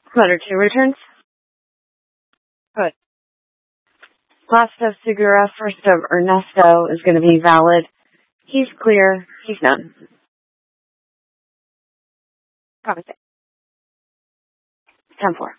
Letter 2 returns. Good. Last of Segura, first of Ernesto is going to be valid. He's clear. He's done. Copy. 10-4.